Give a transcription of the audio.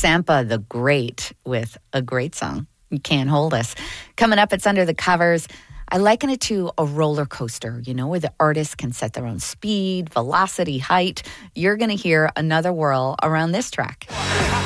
Sampa the Great with a great song, You Can't Hold Us. Coming up, it's Under the Covers. I liken it to a roller coaster, where the artist can set their own speed, velocity, height. You're going to hear Another Whirl around this track.